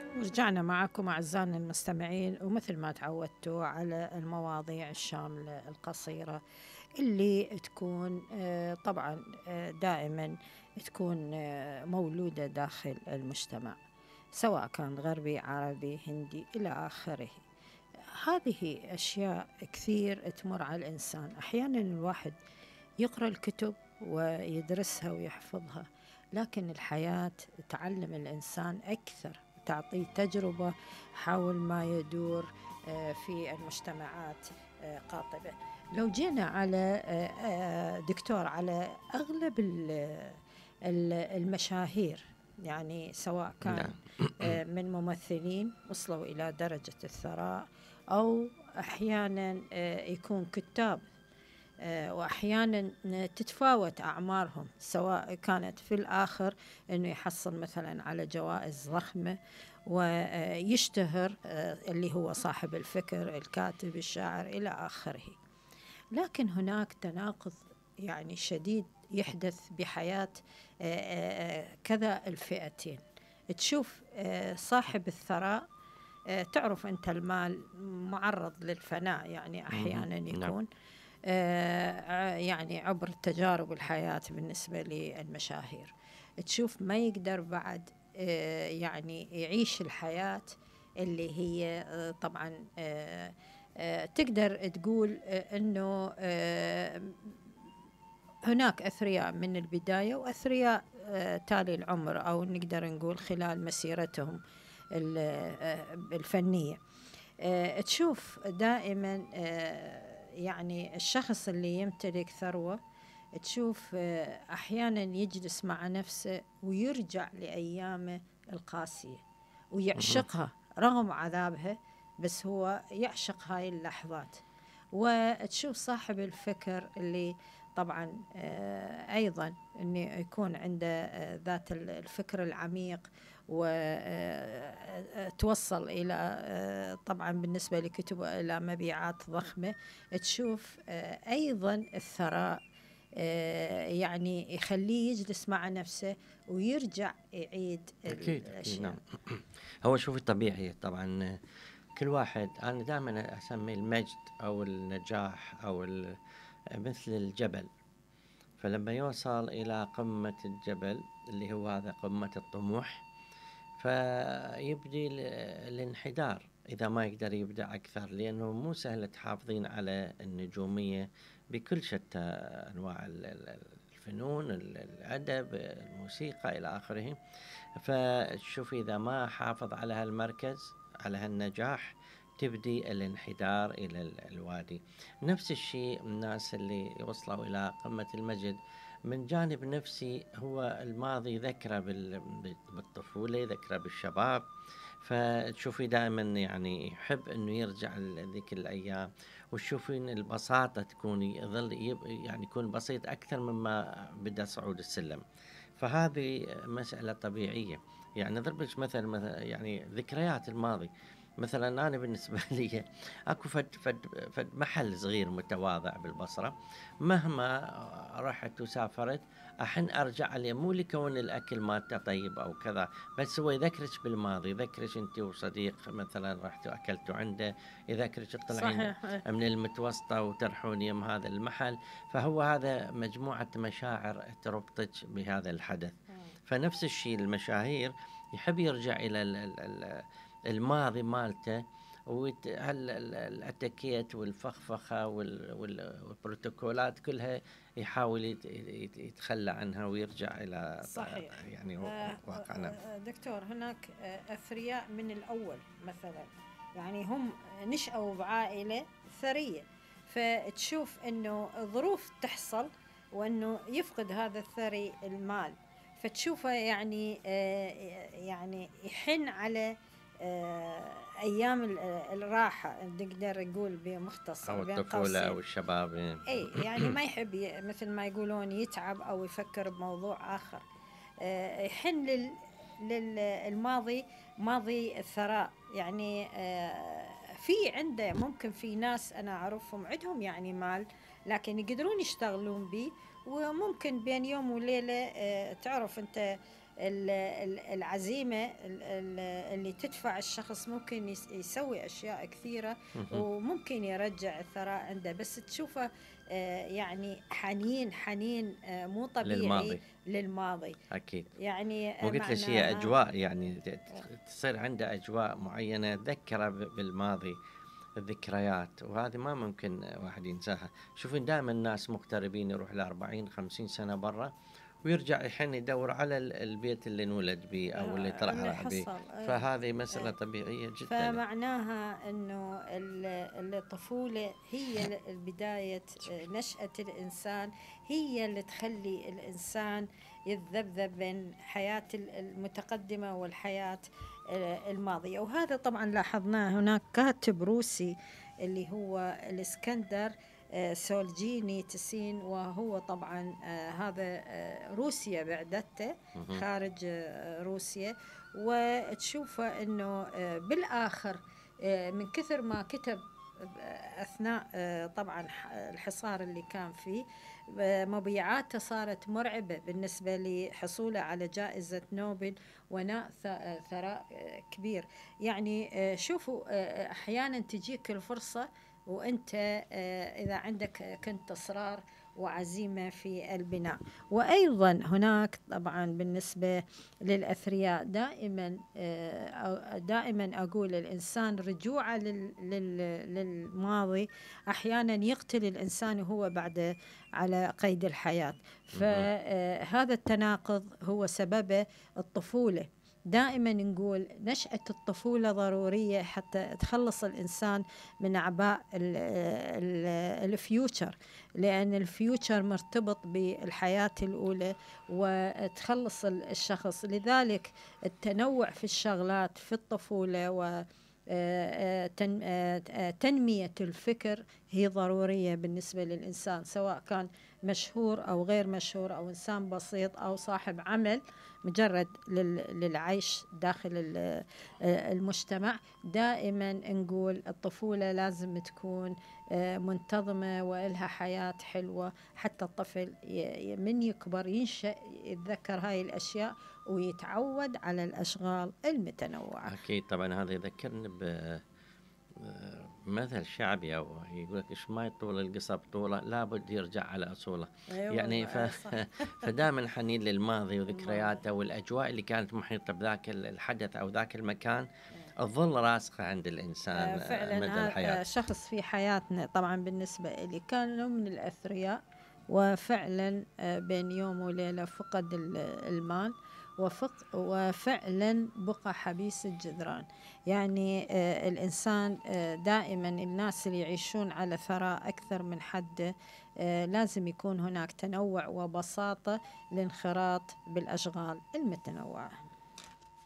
ورجعنا معكم أعزائنا المستمعين، ومثل ما تعودتوا على المواضيع الشاملة القصيرة اللي تكون طبعا دائما تكون مولودة داخل المجتمع، سواء كان غربي عربي هندي إلى آخره. هذه أشياء كثير تمر على الإنسان. أحيانا الواحد يقرأ الكتب ويدرسها ويحفظها، لكن الحياة تعلم الإنسان أكثر، تعطيه تجربة حول ما يدور في المجتمعات قاطبة. لو جينا على دكتور، على أغلب المشاهير، يعني سواء كان من ممثلين وصلوا إلى درجة الثراء، أو أحيانا يكون كتاب، وأحيانا تتفاوت أعمارهم، سواء كانت في الآخر أنه يحصل مثلا على جوائز ضخمة ويشتهر، اللي هو صاحب الفكر، الكاتب، الشاعر إلى آخره. لكن هناك تناقض يعني شديد يحدث بحياة كذا الفئتين. تشوف صاحب الثراء، تعرف أنت المال معرض للفناء، يعني أحيانا يكون يعني عبر تجارب الحياة. بالنسبة للمشاهير تشوف ما يقدر بعد يعني يعيش الحياة اللي هي طبعا تقدر تقول أنه هناك أثرياء من البداية وأثرياء تالي العمر، أو نقدر نقول خلال مسيرتهم الفنية. تشوف دائما يعني الشخص اللي يمتلك ثروة، تشوف أحيانا يجلس مع نفسه ويرجع لأيامه القاسية ويعشقها رغم عذابها، بس هو يعشق هاي اللحظات. وتشوف صاحب الفكر اللي طبعا أيضا أنه يكون عنده ذات الفكر العميق، وتوصل إلى طبعا بالنسبة لكتبه إلى مبيعات ضخمة. تشوف أيضا الثراء يعني يخليه يجلس مع نفسه ويرجع يعيد أكيد نعم. هو شوفي طبيعي طبعا، كل واحد، أنا دائما أسمي المجد أو النجاح أو مثل الجبل، فلما يوصل إلى قمة الجبل اللي هو هذا قمة الطموح، فيبدي الانحدار إذا ما يقدر يبدع أكثر، لأنه مو سهل تحافظين على النجومية بكل شتى أنواع الفنون، الأدب، الموسيقى إلى آخره. فشوفي إذا ما حافظ على هالمركز، على هالنجاح، تبدي الانحدار إلى الوادي. نفس الشيء الناس اللي وصلوا إلى قمة المجد من جانب نفسي، هو الماضي ذكره بالطفولة، ذكره بالشباب، فتشوفي دائما يعني يحب انه يرجع لذيك الايام، وتشوفين البساطة تكون يظل يعني يكون بسيط اكثر مما بدا صعود السلم. فهذه مسألة طبيعية. يعني ضربش مثل يعني ذكريات الماضي. مثلا أنا بالنسبة لي أكو فد محل صغير متواضع بالبصرة، مهما رحت وسافرت أحن أرجع عليه، مو لكون الأكل مالته طيب أو كذا، بس هو يذكرك بالماضي، يذكرك أنت وصديق مثلا رحتوا أكلتوا عنده، يذكرك تطلعين من المتوسطة وترحون يم هذا المحل. فهو هذا مجموعة مشاعر تربطك بهذا الحدث. فنفس الشيء المشاهير يحب يرجع إلى الماضي مالته، والاتيكيت والفخفخة والبروتوكولات كلها يحاول يتخلى عنها ويرجع إلى صحيح. يعني واقعنا. دكتور، هناك أثرياء من الأول مثلا، يعني هم نشأوا بعائلة ثرية، فتشوف أنه ظروف تحصل وأنه يفقد هذا الثري المال، فتشوفه يعني يعني يحن على أيام الراحة، نقدر نقول بمختصر، أو الطفولة أو الشباب. أي يعني ما يحب مثل ما يقولون يتعب أو يفكر بموضوع آخر، يحن للماضي، ماضي الثراء. يعني في عنده ممكن في ناس أنا أعرفهم عندهم يعني مال، لكن يقدرون يشتغلون به، وممكن بين يوم وليلة تعرف أنت العزيمة اللي تدفع الشخص ممكن يسوي أشياء كثيرة، وممكن يرجع الثراء عنده، بس تشوفه يعني حنين مو طبيعي للماضي. أكيد. يعني مو قلت لك هي أجواء، يعني تصير عنده أجواء معينة تذكره بالماضي، الذكريات، وهذه ما ممكن واحد ينساها. شوفين دائما الناس مغتربين يروح ل40-50 سنة برا ويرجع الحين يدور على البيت اللي انولد به أو اللي طلع به، فهذه مسألة طبيعية جدا. فمعناها أنه الطفولة هي بداية نشأة الإنسان، هي اللي تخلي الإنسان يتذبذب بين حياة المتقدمة والحياة الماضية. وهذا طبعا لاحظناه. هناك كاتب روسي اللي هو الإسكندر سولجينيتسين، وهو طبعا هذا روسيا بعدته خارج روسيا، وتشوفه أنه بالآخر من كثر ما كتب أثناء طبعا الحصار اللي كان فيه، مبيعاته صارت مرعبة بالنسبة لحصوله على جائزة نوبل ونال ثراء كبير. يعني شوفوا أحيانا تجيك الفرصة وأنت إذا عندك كنت إصرار وعزيمة في البناء. وأيضا هناك طبعا بالنسبة للأثرياء دائما أقول الإنسان رجوعه للماضي أحيانا يقتل الإنسان وهو بعد على قيد الحياة. فهذا التناقض هو سببه الطفولة. دائما نقول نشأة الطفولة ضرورية حتى تخلص الإنسان من أعباء الفيوتشر، لأن الفيوتشر مرتبط بالحياة الأولى وتخلص الشخص. لذلك التنوع في الشغلات في الطفولة وتنمية الفكر هي ضرورية بالنسبة للإنسان، سواء كان مشهور أو غير مشهور أو إنسان بسيط أو صاحب عمل مجرد للعيش داخل المجتمع. دائما نقول الطفولة لازم تكون منتظمة وإلها حياة حلوة، حتى الطفل من يكبر ينشأ يتذكر هاي الأشياء ويتعود على الأشغال المتنوعة. أكيد طبعا. هذا يذكرني مثل شعبي أو يقول لك إيش ما يطول القصب طوله لابد يرجع على أصوله. يعني فدائما حنين للماضي وذكرياته والأجواء اللي كانت محيطة بذاك الحدث أو ذاك المكان تظل راسخة عند الإنسان مدى الحياة. شخص في حياتنا طبعا بالنسبة لي كان من الأثرياء، وفعلا بين يوم وليلة فقد المال وفعلا بقى حبيس الجدران. يعني الإنسان دائما الناس اللي يعيشون على ثراء أكثر من حد لازم يكون هناك تنوع وبساطة للانخراط بالأشغال المتنوعة.